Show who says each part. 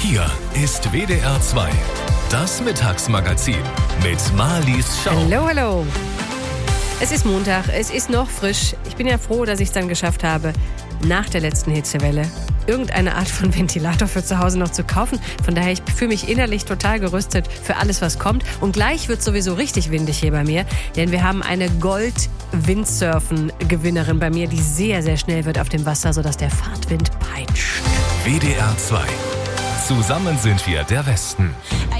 Speaker 1: Hier ist WDR 2, das Mittagsmagazin mit Marlies Schau.
Speaker 2: Hallo, hallo. Es ist Montag, es ist noch frisch. Ich bin ja froh, dass ich es dann geschafft habe, nach der letzten Hitzewelle irgendeine Art von Ventilator für zu Hause noch zu kaufen. Von daher, ich fühle mich innerlich total gerüstet für alles, was kommt. Und gleich wird sowieso richtig windig hier bei mir, denn wir haben eine Gold-Windsurfen-Gewinnerin bei mir, die sehr, sehr schnell wird auf dem Wasser, sodass der Fahrtwind peitscht.
Speaker 1: WDR 2. Zusammen sind wir der Westen.